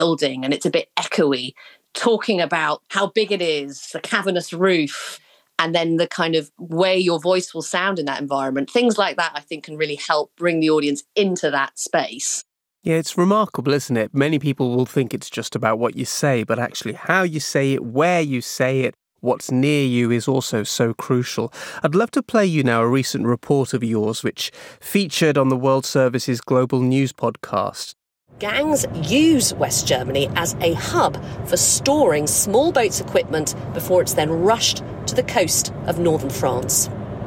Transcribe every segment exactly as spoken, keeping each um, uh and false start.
building and it's a bit echoey, talking about how big it is, the cavernous roof, and then the kind of way your voice will sound in that environment. Things like that, I think, can really help bring the audience into that space. Yeah, it's remarkable, isn't it? Many people will think it's just about what you say, but actually how you say it, where you say it, what's near you is also so crucial. I'd love to play you now a recent report of yours, which featured on the World Service's Global News podcast. Gangs use West Germany as a hub for storing small boats' equipment before it's then rushed to the coast of northern France.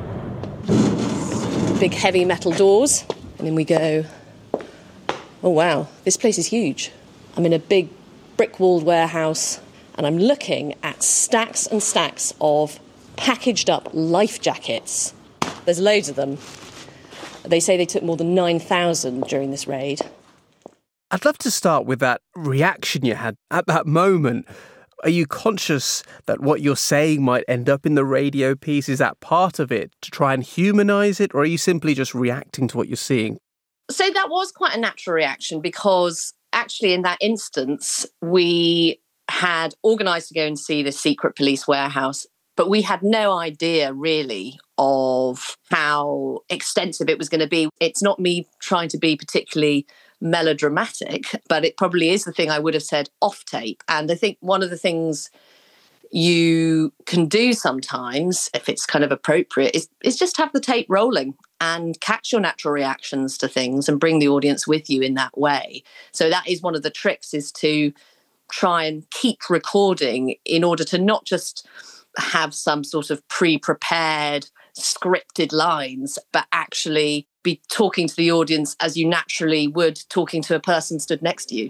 Big heavy metal doors, and then we go, oh wow, this place is huge. I'm in a big brick-walled warehouse, and I'm looking at stacks and stacks of packaged up life jackets. There's loads of them. They say they took more than nine thousand during this raid. I'd love to start with that reaction you had at that moment. Are you conscious that what you're saying might end up in the radio piece? Is that part of it, to try and humanise it, or are you simply just reacting to what you're seeing? So that was quite a natural reaction, because actually in that instance, we had organised to go and see the secret police warehouse, but we had no idea really of how extensive it was going to be. It's not me trying to be particularly melodramatic, but it probably is the thing I would have said off tape. And I think one of the things you can do sometimes, if it's kind of appropriate, is, is just have the tape rolling and catch your natural reactions to things and bring the audience with you in that way. So that is one of the tricks, is to try and keep recording in order to not just have some sort of pre-prepared scripted lines, but actually be talking to the audience as you naturally would talking to a person stood next to you.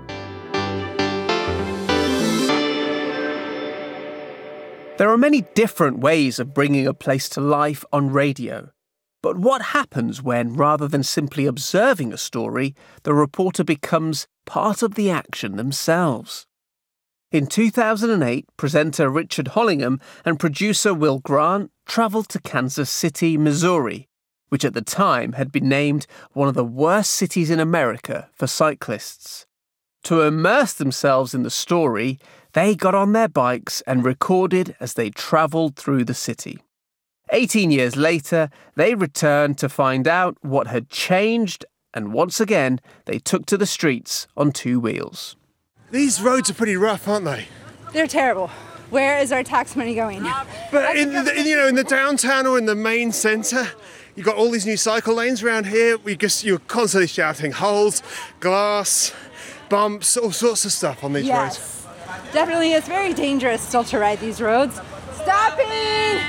There are many different ways of bringing a place to life on radio. But what happens when, rather than simply observing a story, the reporter becomes part of the action themselves? In two thousand eight, presenter Richard Hollingham and producer Will Grant travelled to Kansas City, Missouri, which at the time had been named one of the worst cities in America for cyclists. To immerse themselves in the story, they got on their bikes and recorded as they travelled through the city. Eighteen years later, they returned to find out what had changed, and once again, they took to the streets on two wheels. These roads are pretty rough, aren't they? They're terrible. Where is our tax money going? But in the, you know, in the downtown or in the main centre, you've got all these new cycle lanes around here. We just you're constantly shouting holes, glass, bumps, all sorts of stuff on these yes. roads. Definitely, it's very dangerous still to ride these roads. Stopping!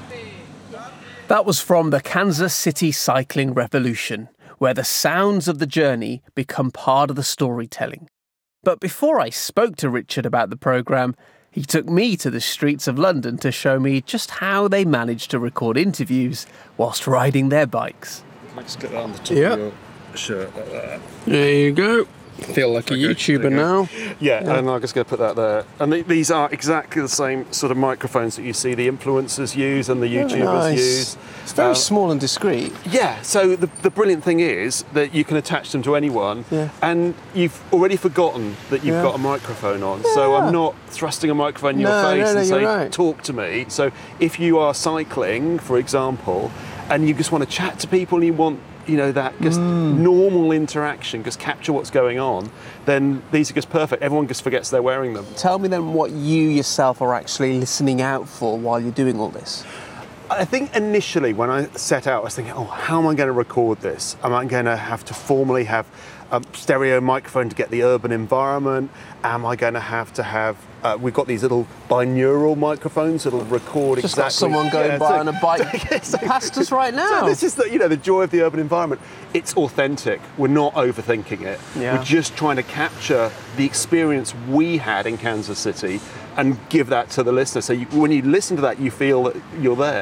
That was from the Kansas City Cycling Revolution, where the sounds of the journey become part of the storytelling. But before I spoke to Richard about the programme, he took me to the streets of London to show me just how they managed to record interviews whilst riding their bikes. Can I just get that on the top yep. of your shirt like that? There you go. Feel like okay, a YouTuber now. Yeah, yeah, and I'm just going to put that there. And th- these are exactly the same sort of microphones that you see the influencers use and the YouTubers nice. use. It's very uh, small and discreet. Yeah, so the, the brilliant thing is that you can attach them to anyone, yeah. and you've already forgotten that you've yeah. got a microphone on. Yeah. So I'm not thrusting a microphone in no, your face no, no, and say, right. talk to me. So if you are cycling, for example, and you just want to chat to people and you want you know, that just mm. normal interaction, just capture what's going on, then these are just perfect. Everyone just forgets they're wearing them. Tell me then what you yourself are actually listening out for while you're doing all this. I think initially when I set out, I was thinking, oh, how am I going to record this? Am I going to have to formally have a stereo microphone to get the urban environment? Am I going to have to have, uh, we've got these little binaural microphones that'll record Just exactly. got someone going yeah, by so, on a bike so, past us right now. So this is the, you know, the joy of the urban environment. It's authentic. We're not overthinking it. Yeah. We're just trying to capture the experience we had in Kansas City and give that to the listener. So you, when you listen to that, you feel that you're there.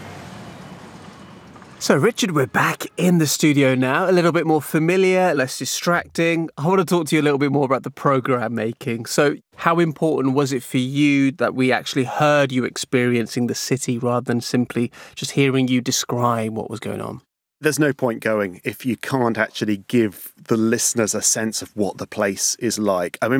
So, Richard, we're back in the studio now, a little bit more familiar, less distracting. I want to talk to you a little bit more about the programme making. So, how important was it for you that we actually heard you experiencing the city rather than simply just hearing you describe what was going on? there's no point going if you can't actually give the listeners a sense of what the place is like. I mean,